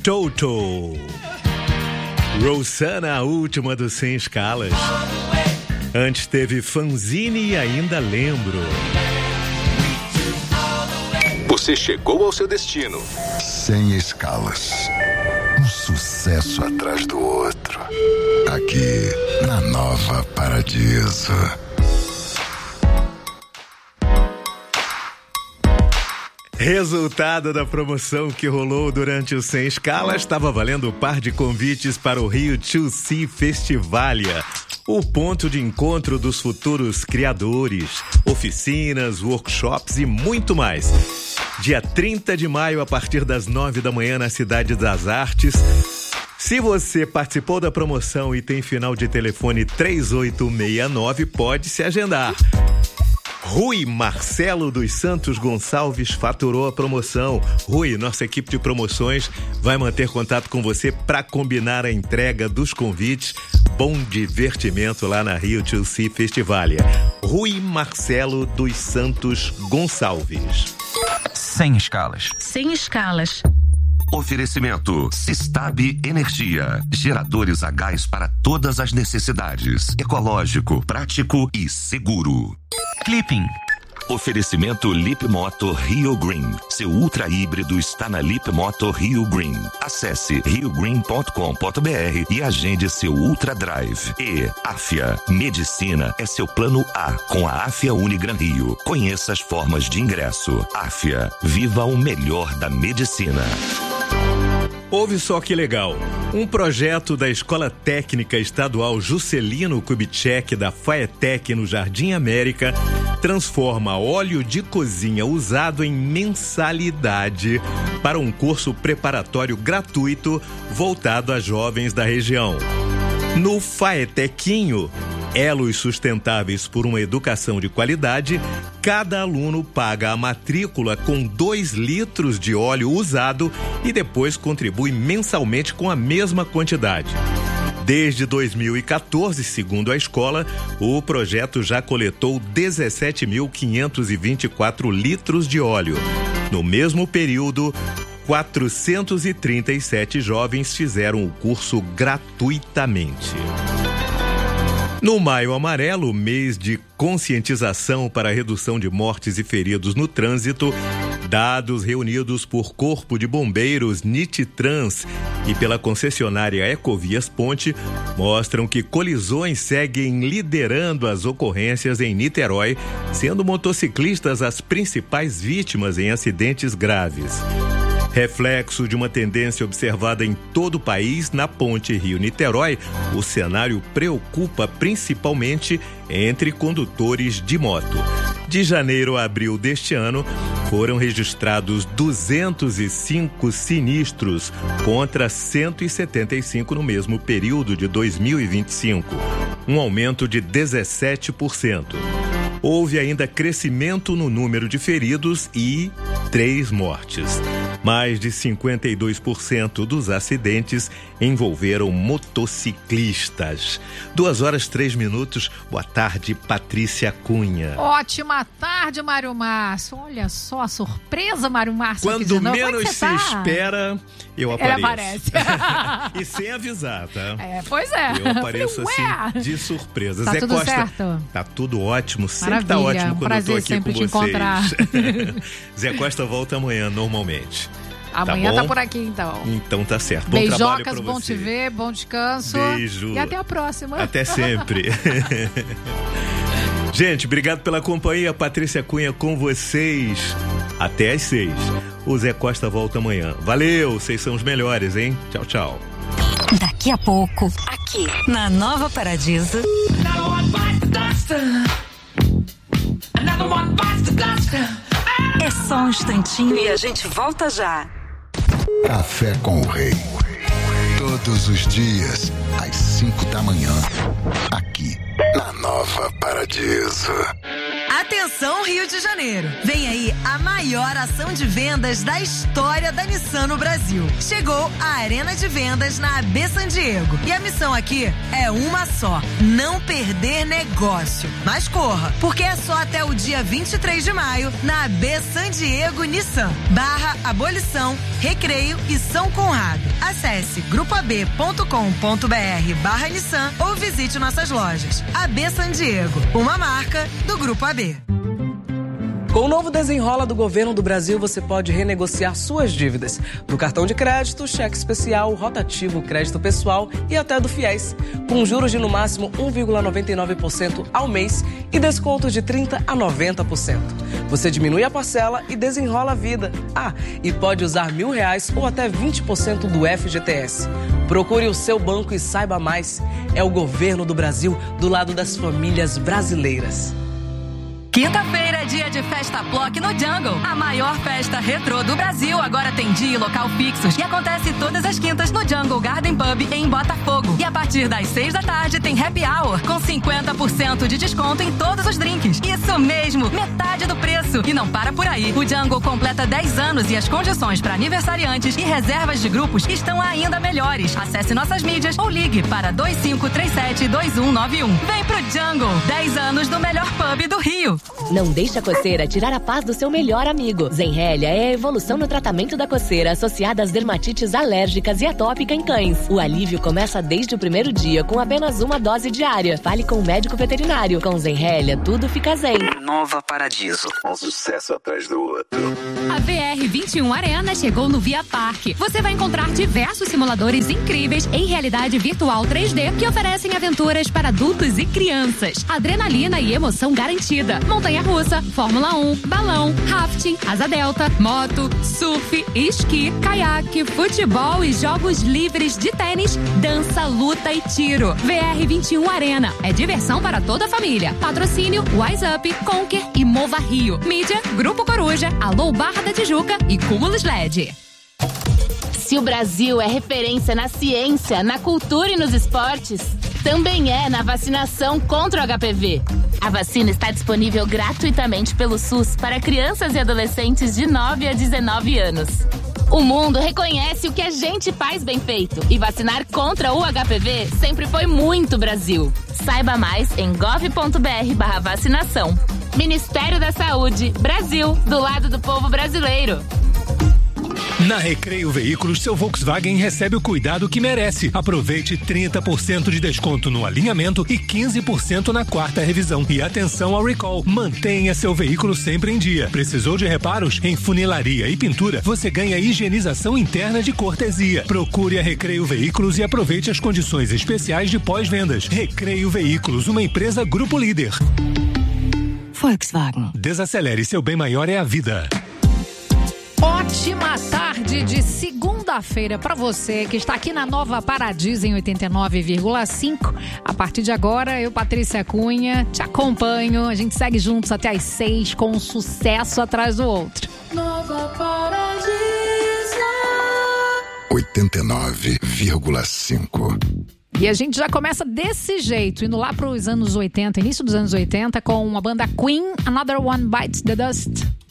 Toto. Rosanna, a última dos 100 escalas. Antes teve Fanzine e Ainda Lembro. Você chegou ao seu destino. 100 escalas. Um sucesso atrás do outro. Aqui, na Nova Paradiso. Resultado da promoção que rolou durante os 100 escalas, estava valendo um par de convites para o Rio 2C Festivalia, o ponto de encontro dos futuros criadores, oficinas, workshops e muito mais. Dia 30 de maio, a partir das 9 da manhã, na Cidade das Artes. Se você participou da promoção e tem final de telefone 3869, pode se agendar. Rui Marcelo dos Santos Gonçalves faturou a promoção. Rui, nossa equipe de promoções vai manter contato com você para combinar a entrega dos convites. Bom divertimento lá na Rio 2C Festivalia. Rui Marcelo dos Santos Gonçalves. 100 escalas. 100 escalas. Oferecimento Sistab Energia. Geradores a gás para todas as necessidades. Ecológico, prático e seguro. Clipping. Oferecimento Lip Moto Rio Green. Seu ultra híbrido está na Lip Moto Rio Green. Acesse riogreen.com.br e agende seu Ultra Drive. E Afia. Medicina é seu plano A com a Afia Unigran Rio. Conheça as formas de ingresso. Afia. Viva o melhor da medicina. Ouve só que legal, um projeto da Escola Técnica Estadual Juscelino Kubitschek da FAETEC no Jardim América transforma óleo de cozinha usado em mensalidade para um curso preparatório gratuito voltado a jovens da região. No FAETECinho, Elos Sustentáveis por uma Educação de Qualidade, cada aluno paga a matrícula com 2 litros de óleo usado e depois contribui mensalmente com a mesma quantidade. Desde 2014, segundo a escola, o projeto já coletou 17.524 litros de óleo. No mesmo período, 437 jovens fizeram o curso gratuitamente. No Maio Amarelo, mês de conscientização para a redução de mortes e feridos no trânsito, dados reunidos por Corpo de Bombeiros Nititrans e pela concessionária Ecovias Ponte mostram que colisões seguem liderando as ocorrências em Niterói, sendo motociclistas as principais vítimas em acidentes graves. Reflexo de uma tendência observada em todo o país, na ponte Rio-Niterói, o cenário preocupa principalmente entre condutores de moto. De janeiro a abril deste ano, foram registrados 205 sinistros contra 175 no mesmo período de 2025, um aumento de 17%. Houve ainda crescimento no número de feridos e 3 mortes. Mais de 52% dos acidentes envolveram motociclistas. 2h03. Boa tarde, Patrícia Cunha. Ótima tarde, Mário Márcio. Olha só a surpresa, Mário Márcio. Quando menos se espera, eu apareço. Ele aparece. E sem avisar, tá? Pois é. Eu apareço assim de surpresa. Tá Zé tudo Costa, certo? Tá tudo ótimo. Sempre Maravilha. tá ótimo quando eu tô aqui sempre com te vocês. encontrar. Zé Costa volta amanhã, normalmente. Amanhã tá tá por aqui, então. Então tá certo. Bom trabalho pra Beijocas, bom você. te ver, bom descanso. Beijo. E até a próxima. Até sempre. Gente, obrigado pela companhia. Patrícia Cunha com vocês. Até às 6. O Zé Costa volta amanhã. Valeu, vocês são os melhores, hein? Tchau, tchau. Daqui a pouco, aqui na Nova Paradiso. É só um instantinho e a gente volta já. Café com o Rei. Todos os dias, às 5 da manhã. Aqui, na Nova Paradiso. Atenção, Rio de Janeiro! Vem aí a maior ação de vendas da história da Nissan no Brasil. Chegou a Arena de Vendas na AB San Diego. E a missão aqui é uma só: não perder negócio. Mas corra, porque é só até o dia 23 de maio na AB San Diego Nissan, /Abolição, Recreio e São Conrado. Acesse grupoab.com.br/Nissan ou visite nossas lojas. AB San Diego, uma marca do Grupo AB. Com o novo Desenrola do Governo do Brasil, você pode renegociar suas dívidas do cartão de crédito, cheque especial, rotativo, crédito pessoal e até do FIES, com juros de no máximo 1,99% ao mês e descontos de 30% a 90%. Você diminui a parcela e desenrola a vida. E pode usar R$1.000 ou até 20% do FGTS. Procure o seu banco e saiba mais. É o Governo do Brasil do lado das famílias brasileiras. Quinta-feira é dia de Festa Plock no Jungle. A maior festa retrô do Brasil agora tem dia e local fixos e acontece todas as quintas no Jungle Garden Pub em Botafogo. E a partir das 6 da tarde tem Happy Hour com 50% de desconto em todos os drinks. Isso mesmo, metade do preço. E não para por aí. O Jungle completa 10 anos e as condições para aniversariantes e reservas de grupos estão ainda melhores. Acesse nossas mídias ou ligue para 2537-2191. Vem pro Jungle. 10 anos do melhor pub do Rio. Não deixe a coceira tirar a paz do seu melhor amigo. Zenrelia é a evolução no tratamento da coceira associada às dermatites alérgicas e atópica em cães. O alívio começa desde o primeiro dia com apenas uma dose diária. Fale com o médico veterinário. Com Zenrelia, tudo fica zen. Nova Paradiso. Um sucesso atrás do outro. A VR21 Arena chegou no Via Parque. Você vai encontrar diversos simuladores incríveis em realidade virtual 3D que oferecem aventuras para adultos e crianças. Adrenalina e emoção garantida. Montanha-russa, Fórmula 1, balão, rafting, asa delta, moto, surf, esqui, caiaque, futebol e jogos livres de tênis, dança, luta e tiro. VR21 Arena é diversão para toda a família. Patrocínio Wise Up, Conquer e Mova Rio. Mídia, Grupo Coruja, Alô Barra da Tijuca e Cúmulos LED. Se o Brasil é referência na ciência, na cultura e nos esportes, também é na vacinação contra o HPV. A vacina está disponível gratuitamente pelo SUS para crianças e adolescentes de 9 a 19 anos. O mundo reconhece o que a gente faz bem feito e vacinar contra o HPV sempre foi muito Brasil. Saiba mais em gov.br/vacinação. Ministério da Saúde, Brasil, do lado do povo brasileiro. Na Recreio Veículos, seu Volkswagen recebe o cuidado que merece. Aproveite 30% de desconto no alinhamento e 15% na quarta revisão. E atenção ao recall. Mantenha seu veículo sempre em dia. Precisou de reparos? Em funilaria e pintura, você ganha higienização interna de cortesia. Procure a Recreio Veículos e aproveite as condições especiais de pós-vendas. Recreio Veículos, uma empresa Grupo Líder. Volkswagen. Desacelere, seu bem maior é a vida. Ótima tarde de segunda-feira para você que está aqui na Nova Paradiso em 89,5. A partir de agora, eu, Patrícia Cunha, te acompanho. A gente segue juntos até às 6 com um sucesso atrás do outro. Nova Paradiso 89,5. E a gente já começa desse jeito, indo lá para os anos 80, início dos anos 80, com a banda Queen, Another One Bites the Dust.